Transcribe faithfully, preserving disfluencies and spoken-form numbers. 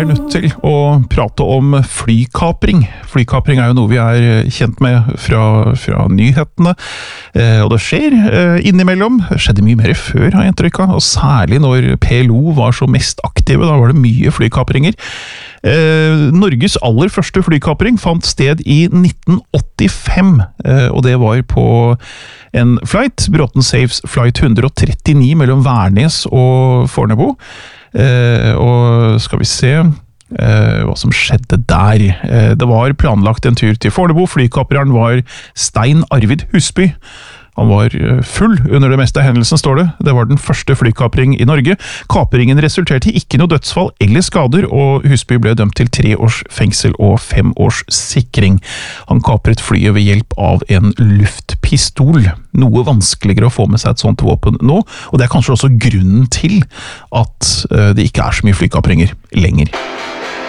er nødt til å prate om flykapring. Flykapring er jo noe vi er kjent med fra, fra nyhetene, eh, og det skjer eh, innimellom. Det skjedde mye mer før, har jeg inntrykk av, og særlig når P L O var så mest aktive, da var det mye flykapringer. Eh, Norges aller første flykapring fant sted i nitten åttifem, eh, og det var på en flight, Bråten Safes flight one thirty-nine mellom Værnes og Fornebu. Eh, og skal vi se eh, hva som skjedde der. Eh, det var planlagt en tur til Fornebu. Flykapreren var Stein Arvid Husby. Han var full under det meste av hendelsen, står det. Det var den første flykapring i Norge. Kapringen resulterte i ikke noe dødsfall eller skader, og Husby ble dømt til tre års fengsel og fem års sikring. Han kapret flyet ved hjelp av en luftpistol. Noe vanskeligere å få med seg et sånt våpen nå, og det er kanskje også grunnen til at det ikke er så mye flykapringer lenger.